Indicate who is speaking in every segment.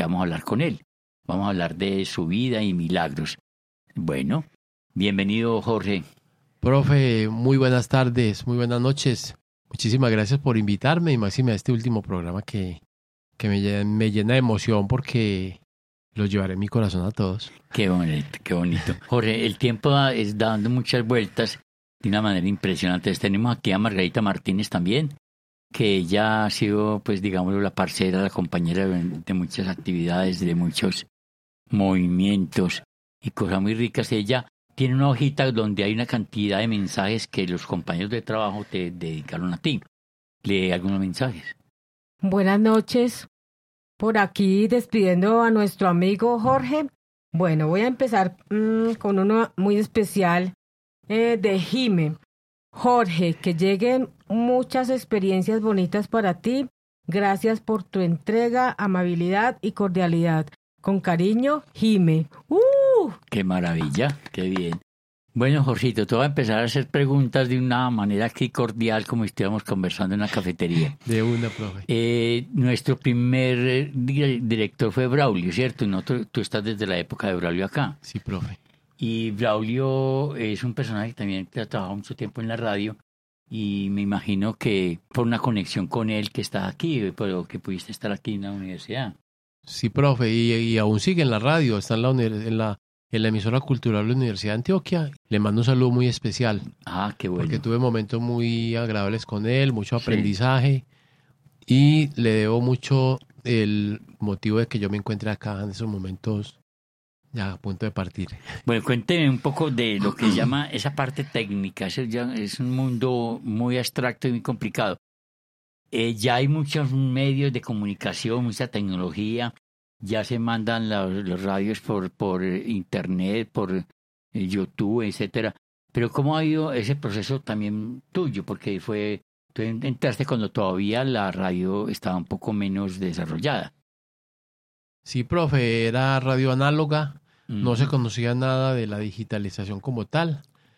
Speaker 1: que vamos a hablar con él. Vamos a hablar de su vida y milagros. Bueno, bienvenido, Jorge.
Speaker 2: Profe, muy buenas tardes, muy buenas noches. Muchísimas gracias por invitarme y máxime a este último programa que me llena de emoción porque los llevaré en mi corazón a todos.
Speaker 1: Qué bonito, qué bonito. Jorge, el tiempo está dando muchas vueltas de una manera impresionante. Tenemos aquí a Margarita Martínez también, que ella ha sido, pues digámoslo, la parcera, la compañera de muchas actividades, de muchos movimientos y cosas muy ricas. Ella tiene una hojita donde hay una cantidad de mensajes que los compañeros de trabajo te dedicaron a ti. Lee algunos mensajes.
Speaker 3: Buenas noches. Por aquí despidiendo a nuestro amigo Jorge. Bueno, voy a empezar con uno muy especial de Jime. Jorge, que lleguen muchas experiencias bonitas para ti. Gracias por tu entrega, amabilidad y cordialidad. Con cariño, Jime.
Speaker 1: ¡Qué maravilla! ¡Qué bien! Bueno, Jorgito, te voy a empezar a hacer preguntas de una manera aquí cordial, como si estuviéramos conversando en una cafetería.
Speaker 2: De una, profe.
Speaker 1: Nuestro primer director fue Braulio, ¿cierto? No, tú estás desde la época de Braulio acá.
Speaker 2: Sí, profe.
Speaker 1: Y Braulio es un personaje que también ha trabajado mucho tiempo en la radio y me imagino que por una conexión con él que está aquí, pero que pudiste estar aquí en la universidad.
Speaker 2: Sí, profe, y aún sigue en la radio, está en la emisora cultural de la Universidad de Antioquia. Le mando un saludo muy especial.
Speaker 1: Ah, qué bueno.
Speaker 2: Porque tuve momentos muy agradables con él, mucho aprendizaje, y le debo mucho el motivo de que yo me encuentre acá en esos momentos ya a punto de partir.
Speaker 1: Bueno, cuénteme un poco de lo que llama esa parte técnica. Es un mundo muy abstracto y muy complicado. Ya hay muchos medios de comunicación, mucha tecnología. Ya se mandan los radios por internet, por YouTube, etcétera. Pero ¿cómo ha ido ese proceso también tuyo? Porque tú entraste cuando todavía la radio estaba un poco menos desarrollada.
Speaker 2: Sí, profe, era radio análoga, no se conocía nada de la digitalización como tal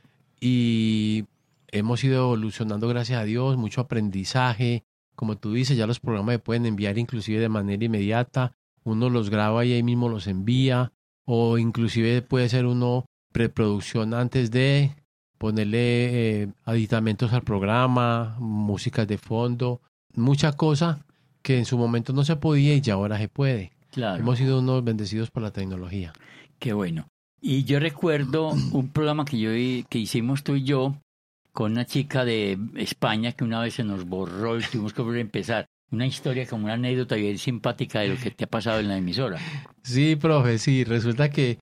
Speaker 2: y hemos ido evolucionando, gracias a Dios, mucho aprendizaje. Como tú dices, ya los programas se pueden enviar inclusive de manera inmediata. Uno los graba y ahí mismo los envía, o inclusive puede ser uno preproducción antes de ponerle aditamentos al programa, músicas de fondo, mucha cosa que en su momento no se podía y ya ahora se puede.
Speaker 1: Claro.
Speaker 2: Hemos sido unos bendecidos por la tecnología.
Speaker 1: Qué bueno. Y yo recuerdo un programa que hicimos tú y yo con una chica de España que una vez se nos borró y tuvimos que volver a empezar. Una historia como una anécdota bien simpática de lo que te ha pasado en la emisora.
Speaker 2: Sí, profe, sí. Resulta que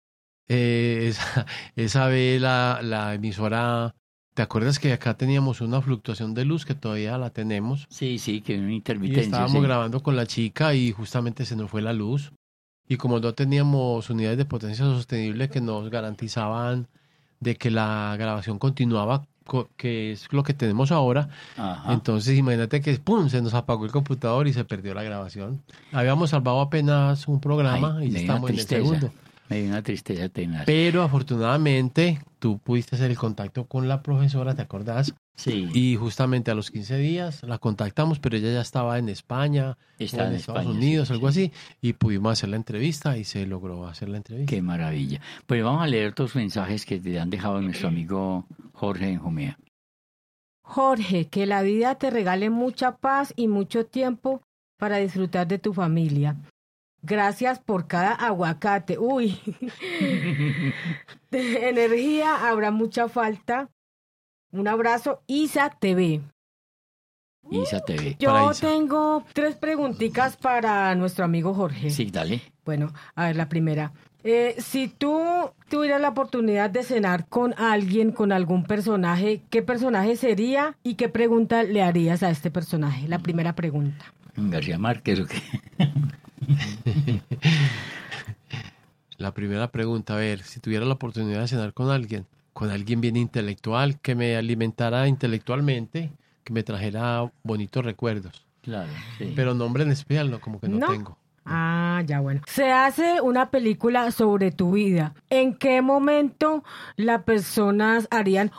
Speaker 2: esa vez la emisora... ¿Te acuerdas que acá teníamos una fluctuación de luz que todavía la tenemos?
Speaker 1: Sí, que una intermitencia.
Speaker 2: Y estábamos grabando con la chica y justamente se nos fue la luz. Y como no teníamos unidades de potencia sostenible que nos garantizaban de que la grabación continuaba, que es lo que tenemos ahora. Ajá. Entonces imagínate que ¡pum! Se nos apagó el computador y se perdió la grabación. Habíamos salvado apenas un programa y ya estamos en el segundo.
Speaker 1: Me dio una tristeza tenaz.
Speaker 2: Pero afortunadamente tú pudiste hacer el contacto con la profesora, ¿te acordás?
Speaker 1: Sí.
Speaker 2: Y justamente a los 15 días la contactamos, pero ella ya estaba en España, en Estados Unidos, algo así, y pudimos hacer la entrevista y se logró hacer la entrevista.
Speaker 1: Qué maravilla. Pues vamos a leer otros mensajes que te han dejado nuestro amigo Jorge en Jumea.
Speaker 3: Jorge, que la vida te regale mucha paz y mucho tiempo para disfrutar de tu familia. Gracias por cada aguacate. Uy, de energía habrá mucha falta. Un abrazo, Isa TV.
Speaker 1: Isa TV.
Speaker 3: Yo tengo 3 preguntitas para nuestro amigo Jorge.
Speaker 1: Sí, dale.
Speaker 3: Bueno, a ver, la primera. Si tú tuvieras la oportunidad de cenar con alguien, con algún personaje, ¿qué personaje sería y qué pregunta le harías a este personaje? La primera pregunta.
Speaker 1: García Márquez, ¿o qué?
Speaker 2: La primera pregunta, a ver, si tuviera la oportunidad de cenar con alguien bien intelectual, que me alimentara intelectualmente, que me trajera bonitos recuerdos.
Speaker 1: Claro, sí.
Speaker 2: Pero nombre en especial, no, como que no tengo.
Speaker 3: Ah, ya bueno. Se hace una película sobre tu vida. ¿En qué momento las personas harían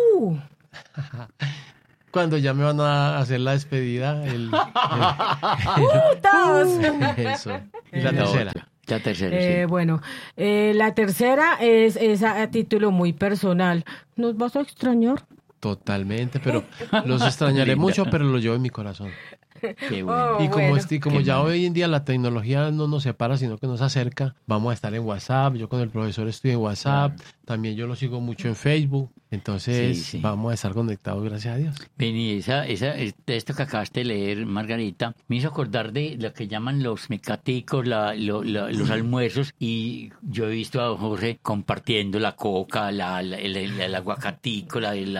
Speaker 2: Cuando ya me van a hacer la despedida.
Speaker 3: ¡Todos!
Speaker 2: Eso. ¿Y la tercera?
Speaker 1: La tercera, sí.
Speaker 3: Bueno, la tercera es a título muy personal. ¿Nos vas a extrañar?
Speaker 2: Totalmente, pero los extrañaré
Speaker 1: Linda.
Speaker 2: mucho, pero los llevo en mi corazón.
Speaker 1: Qué bueno.
Speaker 3: Oh,
Speaker 2: Y como,
Speaker 3: bueno.
Speaker 2: como
Speaker 1: Qué
Speaker 2: ya
Speaker 1: mal.
Speaker 2: hoy en día la tecnología no nos separa, sino que nos acerca, vamos a estar en WhatsApp. Yo con el profesor estoy en WhatsApp.
Speaker 1: Claro.
Speaker 2: También yo lo sigo mucho en Facebook. Entonces
Speaker 1: Sí, sí.
Speaker 2: vamos a estar conectados, gracias a Dios.
Speaker 1: Vení, esto que acabaste de leer, Margarita, me hizo acordar de lo que llaman los mecaticos, los almuerzos, y yo he visto a Jorge compartiendo la coca, el aguacatico,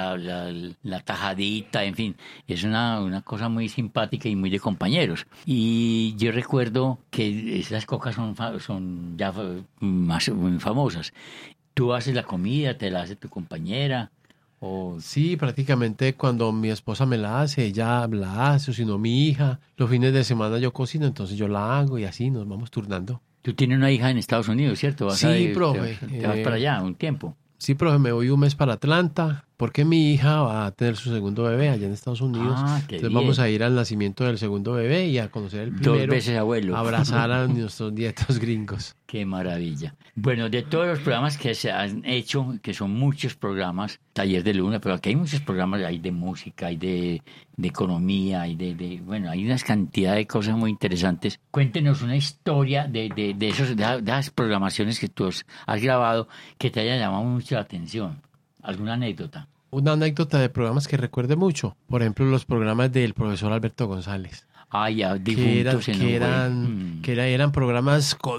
Speaker 1: la tajadita, en fin, es una cosa muy simpática y muy de compañeros. Y yo recuerdo que esas cocas son ya más muy famosas. Tú haces la comida, te la hace tu compañera. O
Speaker 2: Sí, prácticamente cuando mi esposa me la hace, ella la hace, o si no mi hija. Los fines de semana yo cocino, entonces yo la hago y así nos vamos turnando.
Speaker 1: tú tienes una hija en Estados Unidos, ¿cierto?
Speaker 2: Sí, profe.
Speaker 1: Te vas para allá un tiempo.
Speaker 2: Sí, profe, me voy un mes para Atlanta porque mi hija va a tener su segundo bebé allá en Estados Unidos.
Speaker 1: Ah, qué
Speaker 2: Entonces
Speaker 1: bien.
Speaker 2: vamos a ir al nacimiento del segundo bebé y a conocer el primero.
Speaker 1: 2 veces abuelo.
Speaker 2: Abrazar a nuestros nietos gringos.
Speaker 1: Qué maravilla. Bueno, de todos los programas que se han hecho, que son muchos programas, Taller de Luna, pero aquí hay muchos programas, hay de música, hay de economía, bueno, hay una cantidad de cosas muy interesantes. Cuéntenos una historia de esas programaciones que tú has grabado que te haya llamado mucho la atención. ¿Alguna anécdota?
Speaker 2: Una anécdota de programas que recuerde mucho. Por ejemplo, los programas del profesor Alberto González.
Speaker 1: Ah, ya,
Speaker 2: Que
Speaker 1: difuntos en
Speaker 2: que
Speaker 1: un
Speaker 2: eran, que eran programas con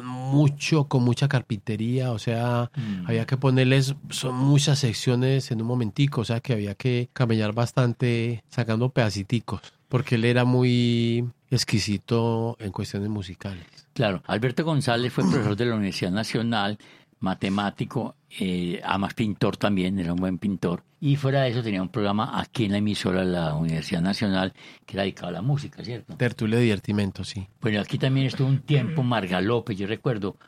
Speaker 2: mucha carpintería, o sea, había que ponerles, son muchas secciones en un momentico, o sea, que había que camellar bastante sacando pedaciticos, porque él era muy exquisito en cuestiones musicales.
Speaker 1: Claro, Alberto González fue profesor de la Universidad Nacional, matemático, además pintor también, era un buen pintor. Y fuera de eso tenía un programa aquí en la emisora de la Universidad Nacional que era dedicado a la música, ¿cierto?
Speaker 2: Tertulia de divertimento, sí.
Speaker 1: Bueno, aquí también estuvo un tiempo Marga López, yo recuerdo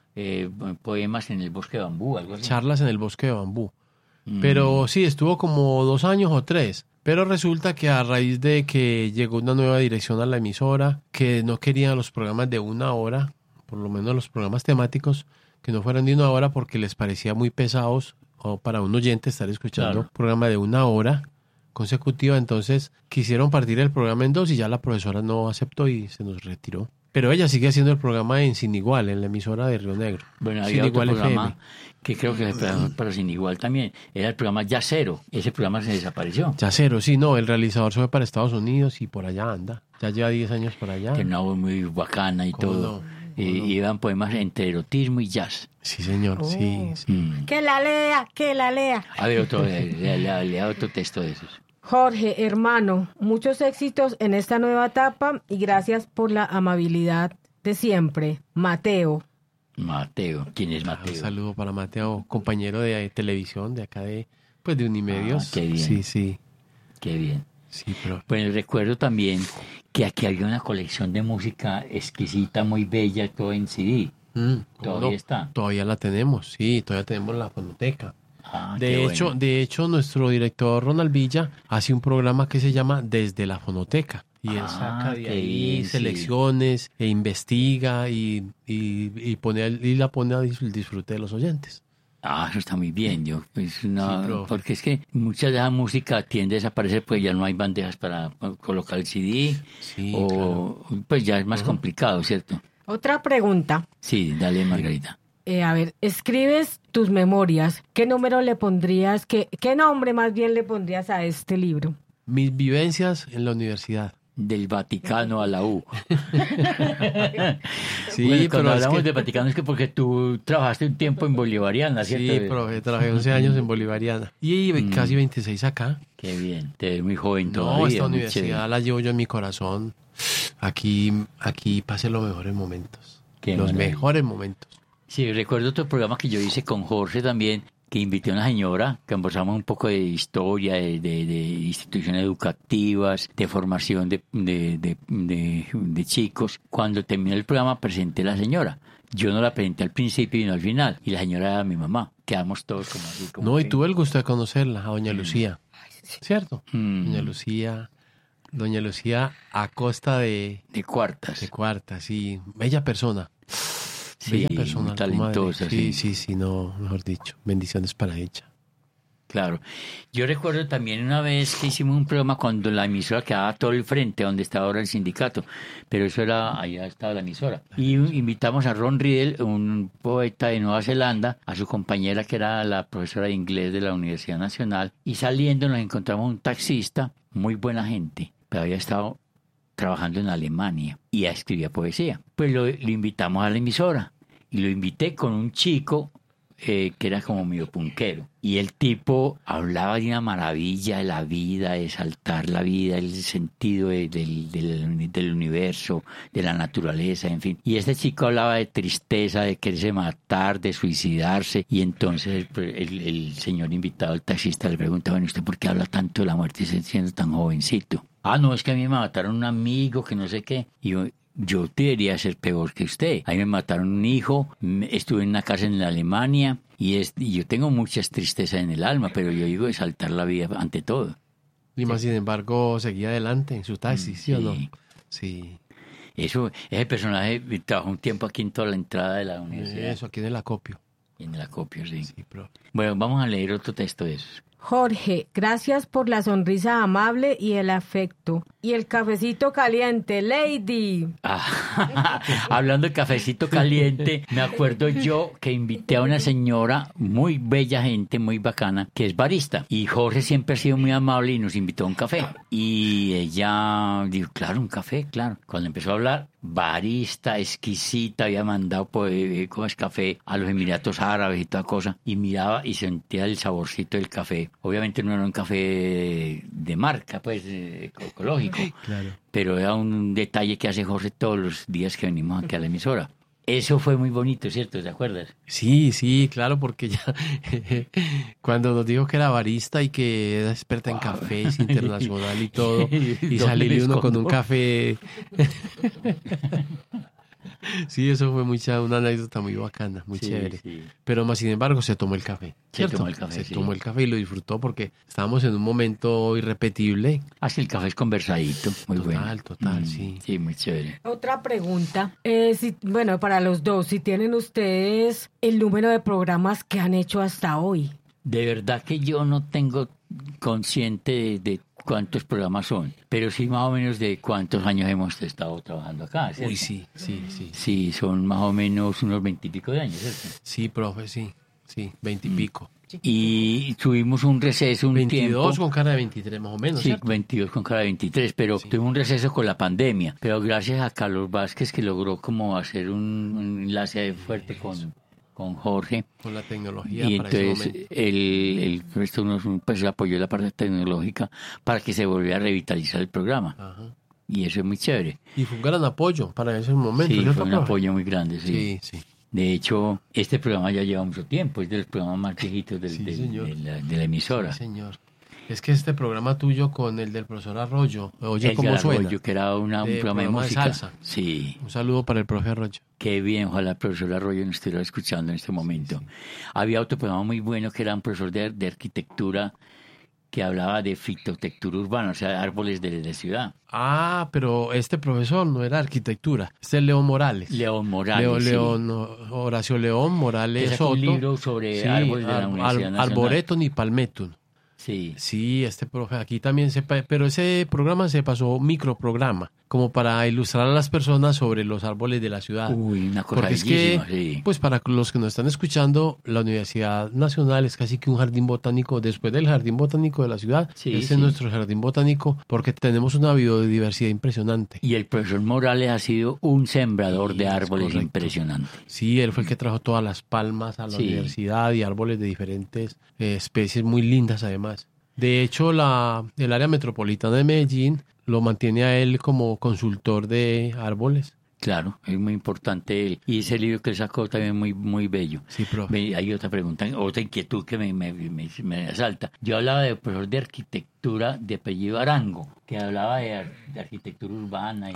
Speaker 1: poemas en el bosque de bambú, algo así.
Speaker 2: Charlas en el bosque de bambú. Pero sí, estuvo como 2 años o 3. Pero resulta que a raíz de que llegó una nueva dirección a la emisora, que no querían los programas de 1 hora, por lo menos los programas temáticos, que no fueran de 1 hora porque les parecía muy pesados o para un oyente estar escuchando
Speaker 1: Claro.
Speaker 2: un programa de 1 hora consecutiva. Entonces quisieron partir el programa en 2 y ya la profesora no aceptó y se nos retiró. Pero ella sigue haciendo el programa en Sin Igual, en la emisora de Río Negro.
Speaker 1: Bueno,
Speaker 2: Sin
Speaker 1: había otro
Speaker 2: Igual
Speaker 1: programa
Speaker 2: FM.
Speaker 1: que creo que se para Sin Igual también, era el programa Ya Cero, ese programa se desapareció.
Speaker 2: Yacero, sí, no, el realizador se fue para Estados Unidos y por allá anda. Ya lleva 10 años por allá.
Speaker 1: Que una voz muy bacana y
Speaker 2: ¿Cómo
Speaker 1: todo.
Speaker 2: no? ¿Cómo no?
Speaker 1: Iban poemas entre erotismo y jazz.
Speaker 2: Sí, señor, sí, sí.
Speaker 3: Que la lea, que la lea.
Speaker 1: A ver, lea otro texto de esos.
Speaker 3: Jorge, hermano, muchos éxitos en esta nueva etapa y gracias por la amabilidad de siempre. Mateo.
Speaker 1: Mateo, ¿quién es
Speaker 2: Un
Speaker 1: Mateo?
Speaker 2: saludo para Mateo, compañero de televisión de acá de Unimedios.
Speaker 1: Ah, qué bien.
Speaker 2: Sí, sí,
Speaker 1: Qué bien.
Speaker 2: sí, pero
Speaker 1: Bueno, recuerdo también que aquí había una colección de música exquisita, muy bella, todo en CD.
Speaker 2: ¿cómo
Speaker 1: Todavía está.
Speaker 2: Todavía la tenemos, sí, todavía tenemos la fonoteca.
Speaker 1: Ah, qué bueno.
Speaker 2: De hecho, nuestro director Ronald Villa hace un programa que se llama Desde la Fonoteca. Y él saca de
Speaker 1: qué
Speaker 2: ahí
Speaker 1: bien, sí.
Speaker 2: selecciones e investiga y la pone a disfrute de los oyentes.
Speaker 1: Ah, eso está muy bien, yo, pues,
Speaker 2: Sí, profe.
Speaker 1: porque es que mucha de esa música tiende a desaparecer, pues ya no hay bandejas para colocar el CD,
Speaker 2: Sí,
Speaker 1: o pues ya es más complicado, ¿cierto?
Speaker 3: Otra pregunta.
Speaker 1: Sí, dale, Margarita.
Speaker 3: A ver, escribes tus memorias. ¿Qué número le pondrías, qué nombre más bien le pondrías a este libro?
Speaker 2: Mis vivencias en la universidad.
Speaker 1: Del Vaticano a la U.
Speaker 2: Sí,
Speaker 1: Bueno,
Speaker 2: pero
Speaker 1: cuando
Speaker 2: es
Speaker 1: hablamos
Speaker 2: que-
Speaker 1: de Vaticano es que porque tú trabajaste un tiempo en Bolivariana, ¿cierto?
Speaker 2: Sí, profe, trabajé 11 años en Bolivariana. Y casi 26 acá.
Speaker 1: Qué bien, te ves muy joven
Speaker 2: No,
Speaker 1: todavía.
Speaker 2: esta
Speaker 1: muy
Speaker 2: universidad
Speaker 1: chévere.
Speaker 2: la llevo yo en mi corazón. Aquí pasé los mejores momentos.
Speaker 1: Qué
Speaker 2: Los
Speaker 1: maravilla.
Speaker 2: mejores momentos.
Speaker 1: Sí, recuerdo otro programa que yo hice con Jorge también, que invité a una señora, que conversamos un poco de historia, de instituciones educativas, de formación de chicos. Cuando terminó el programa presenté a la señora. Yo no la presenté al principio y no al final. Y la señora era mi mamá. Quedamos todos como así. Como
Speaker 2: No, y
Speaker 1: que-
Speaker 2: tuve el gusto de conocerla, a doña Lucía. ¿Cierto?
Speaker 1: Mm.
Speaker 2: Doña Lucía a costa de
Speaker 1: De cuartas.
Speaker 2: cuarta, sí. Bella persona.
Speaker 1: Sí,
Speaker 2: bella persona,
Speaker 1: muy
Speaker 2: tu madre.
Speaker 1: talentosa.
Speaker 2: Sí, no, mejor dicho. Bendiciones para ella.
Speaker 1: Claro. Yo recuerdo también una vez que hicimos un programa cuando la emisora quedaba todo el frente, donde estaba ahora el sindicato, pero eso era, allá estaba la emisora. Y invitamos a Ron Riddle, un poeta de Nueva Zelanda, a su compañera que era la profesora de inglés de la Universidad Nacional, y saliendo nos encontramos un taxista, muy buena gente, pero había estado trabajando en Alemania y escribía poesía. Pues lo invitamos a la emisora y lo invité con un chico que era como medio punquero. Y el tipo hablaba de una maravilla de la vida, de saltar la vida, el sentido del universo, de la naturaleza, en fin. Y este chico hablaba de tristeza, de quererse matar, de suicidarse. Y entonces el señor invitado, el taxista, le pregunta, bueno, ¿usted por qué habla tanto de la muerte siendo tan jovencito? Ah, no, es que a mí me mataron un amigo, que no sé qué. Y yo debería ser peor que usted. A mí me mataron un hijo, estuve en una cárcel en Alemania y yo tengo muchas tristezas en el alma, pero yo digo de saltar la vida ante todo.
Speaker 2: Y más sin embargo seguía adelante en su taxi, ¿sí o no?
Speaker 1: Sí. Ese personaje trabajó un tiempo aquí en toda la entrada de la universidad.
Speaker 2: Eso, aquí en el acopio.
Speaker 1: En el acopio, sí.
Speaker 2: Sí, profe.
Speaker 1: Bueno, vamos a leer otro texto de esos.
Speaker 3: Jorge, gracias por la sonrisa amable y el afecto. Y el cafecito caliente, Lady.
Speaker 1: Hablando de cafecito caliente, me acuerdo yo que invité a una señora muy bella gente, muy bacana, que es barista. Y Jorge siempre ha sido muy amable y nos invitó a un café. Y ella dijo, claro, un café, claro. Cuando empezó a hablar, barista, exquisita, había mandado café a los Emiratos Árabes y toda cosa. Y miraba y sentía el saborcito del café. Obviamente no era un café de marca, pues, ecológico.
Speaker 2: Claro.
Speaker 1: Pero era un detalle que hace Jorge todos los días que venimos aquí a la emisora. Eso fue muy bonito, ¿cierto? ¿Te acuerdas?
Speaker 2: Sí, claro, porque ya cuando nos dijo que era barista y que era experta en cafés internacional y todo, y salir uno con un café. Sí, eso fue una anécdota muy bacana, muy chévere. Sí. Pero más sin embargo se tomó el café. ¿Cierto? Se tomó el café y lo disfrutó porque estábamos en un momento irrepetible.
Speaker 1: Así el café es conversadito, muy bueno.
Speaker 2: Total, sí.
Speaker 1: Sí, muy chévere.
Speaker 3: Otra pregunta, para los dos, si tienen ustedes el número de programas que han hecho hasta hoy.
Speaker 1: De verdad que yo no tengo consciente de cuántos programas son, pero sí más o menos de cuántos años hemos estado trabajando acá, ¿cierto?
Speaker 2: Uy, sí.
Speaker 1: Sí, son más o menos unos 20 y pico de años, ¿cierto?
Speaker 2: Sí, profe, sí, 20 y pico.
Speaker 1: Y tuvimos un receso
Speaker 2: 22 con cara de 23 más o menos,
Speaker 1: sí,
Speaker 2: ¿cierto?
Speaker 1: 22 con cara de 23, pero tuvimos un receso con la pandemia, pero gracias a Carlos Vázquez que logró como hacer un enlace fuerte con Jorge.
Speaker 2: Con la tecnología.
Speaker 1: Y
Speaker 2: para
Speaker 1: entonces él apoyó la parte tecnológica para que se volviera a revitalizar el programa.
Speaker 2: Ajá.
Speaker 1: Y eso es muy chévere.
Speaker 2: Y fue un gran apoyo para ese momento.
Speaker 1: Sí, fue un apoyo muy grande, sí.
Speaker 2: Sí.
Speaker 1: De hecho, este programa ya lleva mucho tiempo, es de los programas más viejitos de la emisora.
Speaker 2: Sí, señor. Es que este programa tuyo con el del profesor Arroyo, oye cómo suena.
Speaker 1: Arroyo, que era un programa de música.
Speaker 2: De salsa.
Speaker 1: Sí.
Speaker 2: Un saludo para el profe Arroyo.
Speaker 1: Qué bien, ojalá el profesor Arroyo nos estuviera escuchando en este momento. Sí. Había otro programa muy bueno que era un profesor de arquitectura que hablaba de fitotectura urbana, o sea, árboles de ciudad.
Speaker 2: Ah, pero este profesor no era arquitectura, este es León Morales. Horacio León Morales Soto.
Speaker 1: Un libro sobre árboles de la Universidad Nacional.
Speaker 2: Arboretum y Palmetum. Sí, este profe, aquí también pero ese programa se pasó microprograma, como para ilustrar a las personas sobre los árboles de la ciudad.
Speaker 1: Uy, una cosa
Speaker 2: porque
Speaker 1: bellísima,
Speaker 2: es que, pues para los que nos están escuchando, la Universidad Nacional es casi que un jardín botánico, después del jardín botánico de la ciudad, es nuestro jardín botánico, porque tenemos una biodiversidad impresionante.
Speaker 1: Y el profesor Morales ha sido un sembrador de árboles impresionante.
Speaker 2: Sí, él fue el que trajo todas las palmas a la universidad y árboles de diferentes especies muy lindas además. De hecho, el área metropolitana de Medellín lo mantiene a él como consultor de árboles.
Speaker 1: Claro, es muy importante él. Y ese libro que él sacó también muy, muy bello.
Speaker 2: Sí, profe.
Speaker 1: Hay otra pregunta, otra inquietud que me asalta. Yo hablaba de profesor de arquitectura de apellido Arango, que hablaba de arquitectura urbana.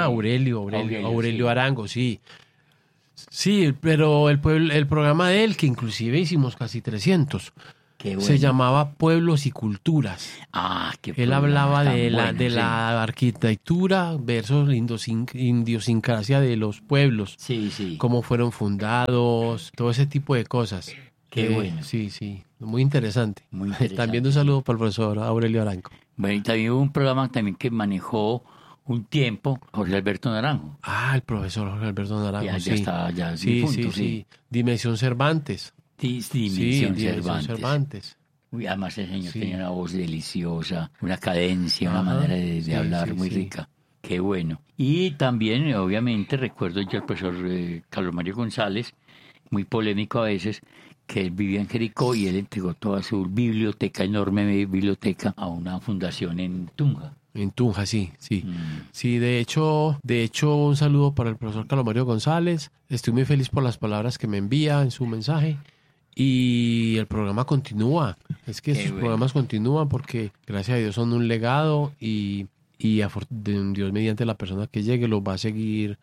Speaker 2: Aurelio Arango, sí. Sí, pero el programa de él, que inclusive hicimos casi 300,
Speaker 1: Qué bueno.
Speaker 2: Se llamaba Pueblos y Culturas.
Speaker 1: Ah, qué
Speaker 2: Él
Speaker 1: programa
Speaker 2: hablaba
Speaker 1: tan
Speaker 2: de
Speaker 1: bueno, sí.
Speaker 2: la arquitectura versus la idiosincrasia de los pueblos,
Speaker 1: Sí, sí.
Speaker 2: cómo fueron fundados, todo ese tipo de cosas.
Speaker 1: Qué bueno.
Speaker 2: Sí, sí, muy interesante.
Speaker 1: Muy interesante.
Speaker 2: También un saludo para el profesor Aurelio Arango.
Speaker 1: Bueno, y también hubo un programa también que manejó un tiempo Jorge Alberto Naranjo.
Speaker 2: Ah, el profesor Jorge Alberto Naranjo,
Speaker 1: Ya
Speaker 2: sí.
Speaker 1: está, ya
Speaker 2: Sí,
Speaker 1: difunto,
Speaker 2: sí. Dimensión Cervantes.
Speaker 1: Dimensión
Speaker 2: Dimensión
Speaker 1: Cervantes. Uy, además el señor
Speaker 2: Sí.
Speaker 1: tenía una voz deliciosa, una cadencia, una
Speaker 2: Ajá.
Speaker 1: manera de
Speaker 2: Sí,
Speaker 1: hablar
Speaker 2: sí,
Speaker 1: muy
Speaker 2: sí.
Speaker 1: rica. Qué bueno. Y también, obviamente, recuerdo yo al profesor Carlos Mario González, muy polémico a veces, que él vivía en Jericó y él entregó toda su biblioteca, enorme biblioteca, a una fundación en Tunja.
Speaker 2: En Tunja, sí.
Speaker 1: Mm.
Speaker 2: Sí, de hecho, un saludo para el profesor Carlos Mario González. Estoy muy feliz por las palabras que me envía en su mensaje. Y el programa continúa. Es que
Speaker 1: Qué
Speaker 2: esos
Speaker 1: bueno.
Speaker 2: programas continúan porque, gracias a Dios, son un legado y Dios mediante la persona que llegue los va a seguir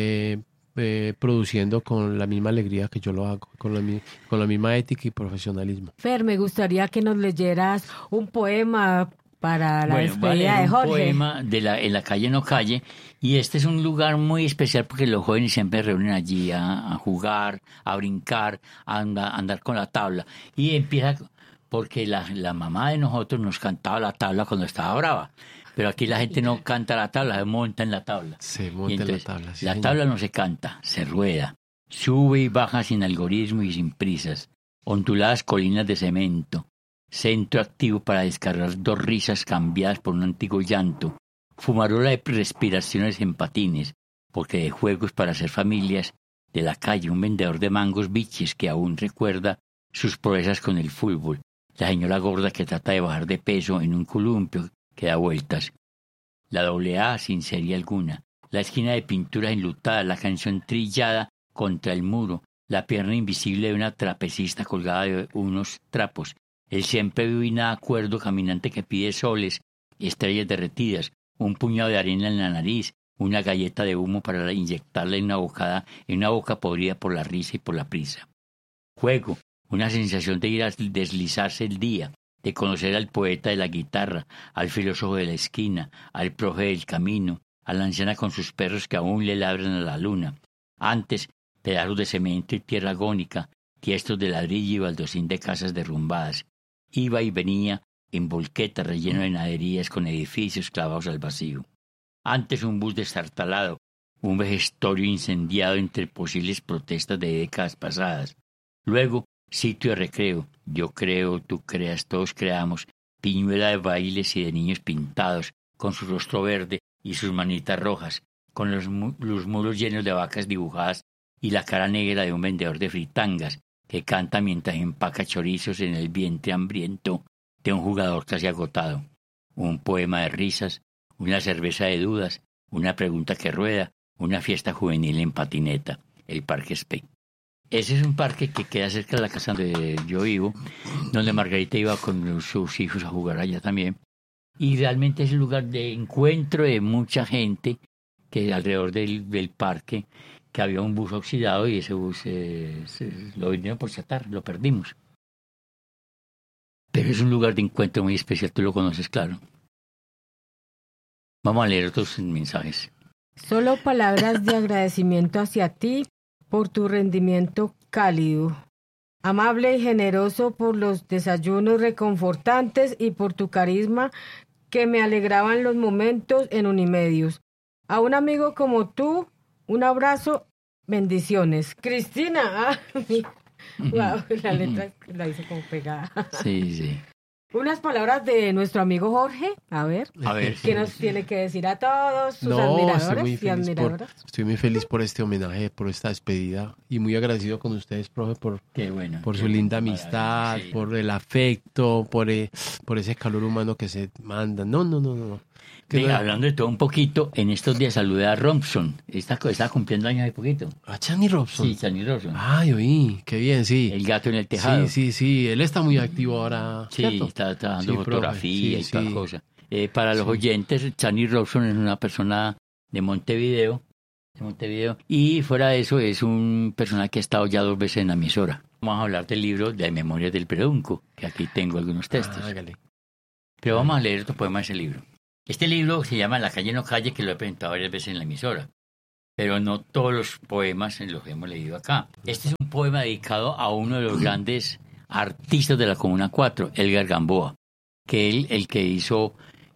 Speaker 2: produciendo con la misma alegría que yo lo hago, con la misma ética y profesionalismo.
Speaker 3: Fer, me gustaría que nos leyeras un poema para la
Speaker 1: Bueno, voy a
Speaker 3: despedida
Speaker 1: leer
Speaker 3: de
Speaker 1: un
Speaker 3: Jorge.
Speaker 1: poema En la calle no calle, y este es un lugar muy especial porque los jóvenes siempre reúnen allí a jugar, a brincar, a andar con la tabla. Y empieza porque la mamá de nosotros nos cantaba la tabla cuando estaba brava, pero aquí la gente no canta la tabla, se monta en la tabla.
Speaker 2: Se
Speaker 1: Y
Speaker 2: monta en la
Speaker 1: entonces,
Speaker 2: tabla. Sí,
Speaker 1: la
Speaker 2: señor.
Speaker 1: tabla no se canta, se rueda, sube y baja sin algoritmo y sin prisas, onduladas colinas de cemento, centro activo para descargar dos risas cambiadas por un antiguo llanto, fumarola de respiraciones en patines, porque de juegos para hacer familias, de la calle un vendedor de mangos bichis que aún recuerda sus proezas con el fútbol, la señora gorda que trata de bajar de peso en un columpio que da vueltas, la AA sin serie alguna, la esquina de pinturas enlutada, la canción trillada contra el muro, la pierna invisible de una trapecista colgada de unos trapos, el siempre vivo y nada acuerdo caminante que pide soles, estrellas derretidas, un puñado de arena en la nariz, una galleta de humo para inyectarle en una boca podrida por la risa y por la prisa. Juego, una sensación de ir a deslizarse el día, de conocer al poeta de la guitarra, al filósofo de la esquina, al profe del camino, a la anciana con sus perros que aún le ladran a la luna. Antes, pedazos de cemento y tierra agónica, tiestos de ladrillo y baldosín de casas derrumbadas. Iba y venía en volqueta relleno de naderías con edificios clavados al vacío. Antes un bus destartalado, un vejestorio incendiado entre posibles protestas de décadas pasadas. Luego, sitio de recreo, yo creo, tú creas, todos creamos, piñuela de bailes y de niños pintados, con su rostro verde y sus manitas rojas, con los muros llenos de vacas dibujadas y la cara negra de un vendedor de fritangas que canta mientras empaca chorizos en el vientre hambriento de un jugador casi agotado. Un poema de risas, una cerveza de dudas, una pregunta que rueda, una fiesta juvenil en patineta, el Parque Espe. Ese es un parque que queda cerca de la casa donde yo vivo, donde Margarita iba con sus hijos a jugar allá también. Y realmente es un lugar de encuentro de mucha gente que alrededor del parque, que había un bus oxidado y ese bus lo vinieron por chatar, lo perdimos. Pero es un lugar de encuentro muy especial, tú lo conoces, claro. Vamos a leer otros mensajes.
Speaker 3: Solo palabras de agradecimiento hacia ti por tu rendimiento cálido, amable y generoso, por los desayunos reconfortantes y por tu carisma que me alegraban los momentos en Unimedios. A un amigo como tú, un abrazo, bendiciones. Cristina, wow, la letra la hice como pegada.
Speaker 1: Sí, sí.
Speaker 3: Unas palabras de nuestro amigo Jorge, a ver, ¿qué nos tiene que decir a todos sus admiradores y admiradoras?
Speaker 2: Estoy muy feliz por este homenaje, por esta despedida y muy agradecido con ustedes, profe, por su linda amistad, sí, por el afecto, por ese calor humano que se manda. No.
Speaker 1: Hablando de todo un poquito, en estos días saludé a Robson. Está cumpliendo años hace poquito.
Speaker 2: ¿A Channy Robson?
Speaker 1: Sí, Channy Robson.
Speaker 2: Ay, oí, qué bien, sí.
Speaker 1: El gato en el tejado.
Speaker 2: Sí, él está muy activo ahora.
Speaker 1: Sí,
Speaker 2: ¿cierto?
Speaker 1: está dando fotografía y toda cosa. Para los
Speaker 2: Sí.
Speaker 1: oyentes, Channy Robson es una persona de Montevideo, y fuera de eso es un personaje que ha estado ya 2 veces en la emisora. Vamos a hablar del libro de Memorias del Pedunco, que aquí tengo algunos textos.
Speaker 2: Hágale.
Speaker 1: Pero vamos a leer otro poema de ese libro. Este libro se llama La calle no calle, que lo he presentado varias veces en la emisora. Pero no todos los poemas los hemos leído acá. Este es un poema dedicado a uno de los grandes artistas de la Comuna 4, Edgar Gamboa, que él, el que hizo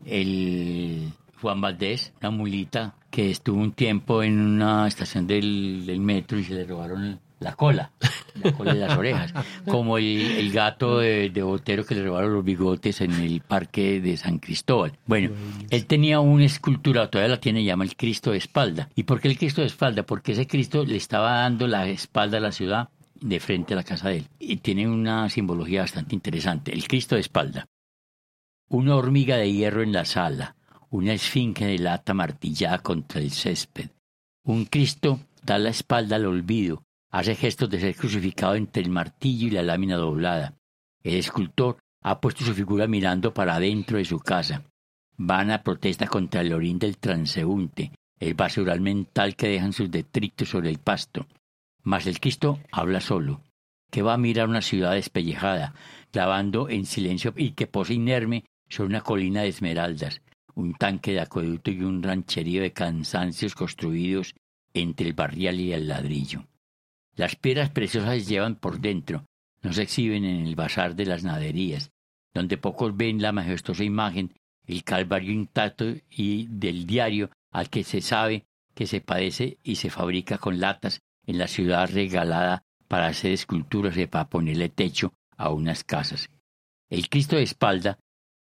Speaker 1: el Juan Valdés, una mulita que estuvo un tiempo en una estación del metro y se le robaron la cola y las orejas, como el gato de Botero que le robaron los bigotes en el parque de San Cristóbal. Bueno, él tenía una escultura, todavía la tiene, llama el Cristo de espalda. ¿Y por qué el Cristo de espalda? Porque ese Cristo le estaba dando la espalda a la ciudad de frente a la casa de él. Y tiene una simbología bastante interesante. El Cristo de espalda. Una hormiga de hierro en la sala, una esfinge de lata martillada contra el césped. Un Cristo da la espalda al olvido, hace gestos de ser crucificado entre el martillo y la lámina doblada. El escultor ha puesto su figura mirando para adentro de su casa. Vana protesta contra el orín del transeúnte, el basural mental que dejan sus detritos sobre el pasto. Mas el Cristo habla solo, que va a mirar una ciudad despellejada, clavando en silencio y que posa inerme sobre una colina de esmeraldas, un tanque de acueducto y un rancherío de cansancios construidos entre el barrial y el ladrillo. Las piedras preciosas llevan por dentro, no se exhiben en el bazar de las naderías, donde pocos ven la majestuosa imagen, el calvario intacto y del diario al que se sabe que se padece y se fabrica con latas en la ciudad regalada para hacer esculturas y para ponerle techo a unas casas. El Cristo de espalda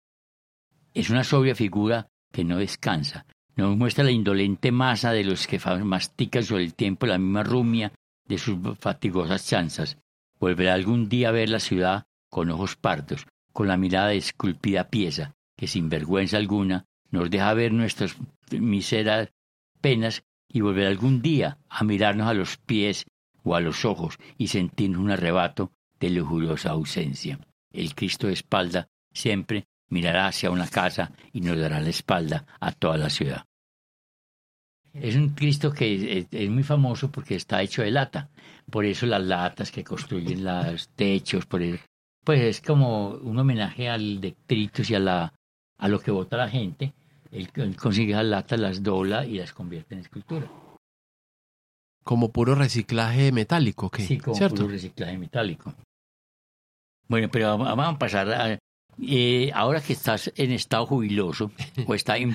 Speaker 1: es una sobria figura que no descansa, nos muestra la indolente masa de los que mastican sobre el tiempo la misma rumia de sus fatigosas chanzas. Volverá algún día a ver la ciudad con ojos pardos, con la mirada de esculpida pieza, que sin vergüenza alguna nos deja ver nuestras míseras penas y volverá algún día a mirarnos a los pies o a los ojos y sentirnos un arrebato de lujuriosa ausencia. El Cristo de espalda siempre mirará hacia una casa y nos dará la espalda a toda la ciudad. Es un Cristo que es muy famoso porque está hecho de lata. Por eso las latas que construyen los techos, pues es como un homenaje al detritus y a lo que bota la gente. Él consigue las latas, las dobla y las convierte en escultura.
Speaker 2: Como puro reciclaje metálico, ¿qué?
Speaker 1: Sí, como
Speaker 2: ¿cierto?
Speaker 1: puro reciclaje metálico. Bueno, pero vamos a pasar a... ahora que estás en estado jubiloso, o está en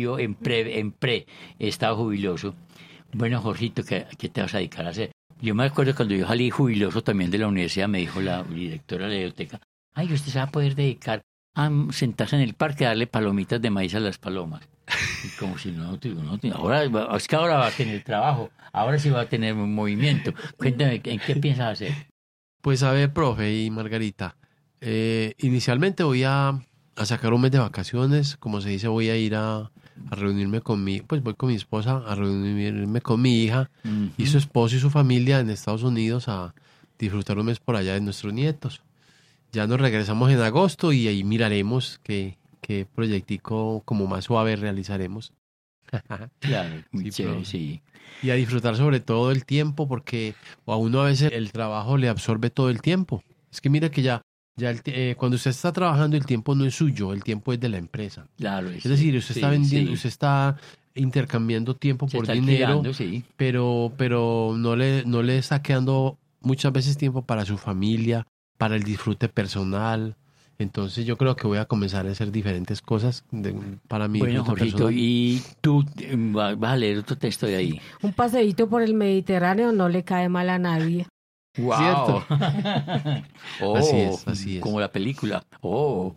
Speaker 1: estado jubiloso, bueno, Jorgito, ¿qué te vas a dedicar a hacer? Yo me acuerdo cuando yo salí jubiloso también de la universidad, me dijo la directora de la biblioteca, ay, usted se va a poder dedicar a sentarse en el parque a darle palomitas de maíz a las palomas. Y como si no, ahora es que ahora va a tener trabajo, ahora sí va a tener movimiento. Cuéntame, ¿en qué piensas hacer?
Speaker 2: Pues a ver, profe y Margarita, inicialmente voy a sacar un mes de vacaciones, como se dice, voy a ir a reunirme voy con mi esposa a reunirme con mi hija y su esposo y su familia en Estados Unidos a disfrutar un mes por allá de nuestros nietos. Ya nos regresamos en agosto y ahí miraremos qué proyectico como más suave realizaremos.
Speaker 1: Claro, muy
Speaker 2: Sí,
Speaker 1: chévere, sí.
Speaker 2: Y a disfrutar sobre todo el tiempo, porque a uno a veces el trabajo le absorbe todo el tiempo. Es que mira que cuando usted está trabajando el tiempo no es suyo, el tiempo es de la empresa.
Speaker 1: Claro,
Speaker 2: Es decir, usted está vendiendo,
Speaker 1: sí.
Speaker 2: usted está intercambiando tiempo
Speaker 1: Se
Speaker 2: por
Speaker 1: está
Speaker 2: dinero,
Speaker 1: alquilando, sí.
Speaker 2: pero no le está quedando muchas veces tiempo para su familia, para el disfrute personal. Entonces yo creo que voy a comenzar a hacer diferentes cosas para mi
Speaker 1: Bueno,
Speaker 2: disfrute
Speaker 1: Jorgito,
Speaker 2: personal.
Speaker 1: y tú vas a leer otro texto de ahí.
Speaker 3: Un paseíto por el Mediterráneo no le cae mal a nadie.
Speaker 1: ¡Wow!
Speaker 2: ¿Cierto?
Speaker 1: Oh,
Speaker 2: Así es.
Speaker 1: Como la película. Oh.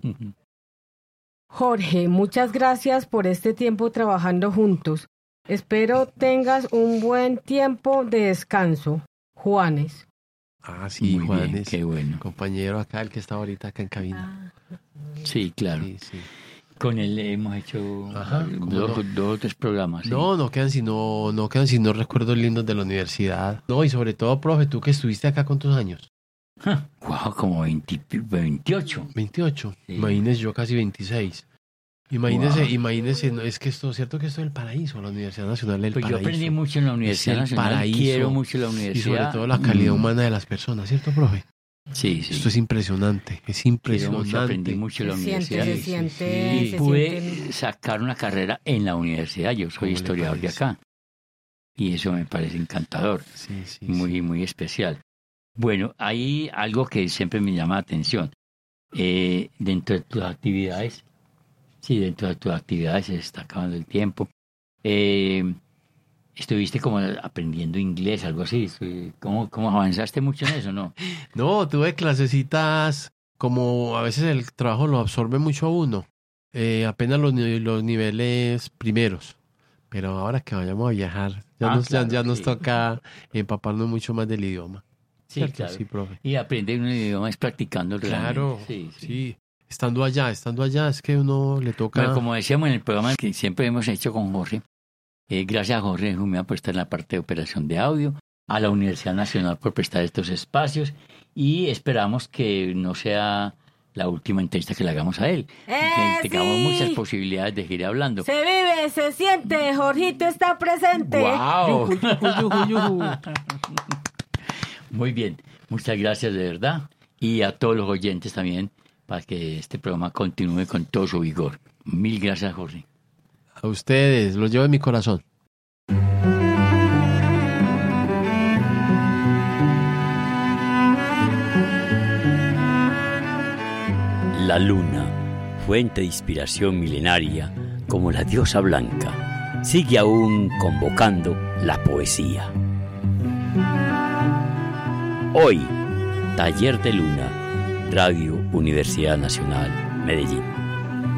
Speaker 3: Jorge, muchas gracias por este tiempo trabajando juntos. Espero tengas un buen tiempo de descanso. Juanes.
Speaker 2: Ah, sí,
Speaker 1: Muy
Speaker 2: Juan,
Speaker 1: bien, qué bueno.
Speaker 2: compañero acá, el que está ahorita acá en cabina.
Speaker 1: Sí, claro.
Speaker 2: Sí.
Speaker 1: Con él hemos hecho dos o tres programas. ¿sí?
Speaker 2: No quedan sino recuerdos lindos de la universidad. No, y sobre todo, profe, tú que estuviste acá con tus años.
Speaker 1: Wow, como 28.
Speaker 2: 28.
Speaker 1: Sí.
Speaker 2: Imagínese, yo casi 26. Imagínese, no, es que esto, cierto que esto es el paraíso, la Universidad Nacional del
Speaker 1: Pues
Speaker 2: Paraíso.
Speaker 1: yo aprendí mucho en la Universidad
Speaker 2: el
Speaker 1: Nacional.
Speaker 2: paraíso.
Speaker 1: Quiero mucho la universidad.
Speaker 2: Y sobre todo la calidad humana de las personas, ¿cierto, profe?
Speaker 1: Sí, sí.
Speaker 2: Esto es impresionante, es
Speaker 1: Quiero
Speaker 2: impresionante.
Speaker 1: mucho, aprendí mucho en la universidad.
Speaker 3: Se siente,
Speaker 1: Y
Speaker 3: se
Speaker 1: pude
Speaker 3: siente.
Speaker 1: sacar una carrera en la universidad. Yo soy
Speaker 2: ¿Cómo le
Speaker 1: historiador de
Speaker 2: parece?
Speaker 1: acá. Y eso me parece encantador,
Speaker 2: Sí, sí,
Speaker 1: muy, muy especial. Bueno, hay algo que siempre me llama la atención. Dentro de tus actividades, se está acabando el tiempo. Estuviste como aprendiendo inglés, algo así. ¿Cómo avanzaste mucho en eso, no?
Speaker 2: No, tuve clasecitas, como a veces el trabajo lo absorbe mucho a uno. Apenas los niveles primeros. Pero ahora que vayamos a viajar, ya nos
Speaker 1: sí.
Speaker 2: toca empaparnos mucho más del idioma.
Speaker 1: Sí,
Speaker 2: ¿Cierto?
Speaker 1: claro.
Speaker 2: Sí, profe.
Speaker 1: Y aprender un idioma es practicando
Speaker 2: Claro,
Speaker 1: realmente.
Speaker 2: sí. Estando allá es que uno le toca...
Speaker 1: Bueno, como decíamos en el programa que siempre hemos hecho con Jorge, gracias a Jorge Jumea por estar en la parte de operación de audio, a la Universidad Nacional por prestar estos espacios y esperamos que no sea la última entrevista que le hagamos a él. Que tengamos
Speaker 3: Sí.
Speaker 1: muchas posibilidades de seguir hablando.
Speaker 3: Se vive, se siente, Jorgito está presente.
Speaker 1: ¡Wow!
Speaker 2: Yujú, yujú.
Speaker 1: Muy bien, muchas gracias de verdad y a todos los oyentes también para que este programa continúe con todo su vigor. Mil gracias, Jorge.
Speaker 2: A ustedes, los llevo en mi corazón.
Speaker 4: La luna, fuente de inspiración milenaria como la diosa blanca, sigue aún convocando la poesía. Hoy, Taller de Luna, Radio Universidad Nacional, Medellín.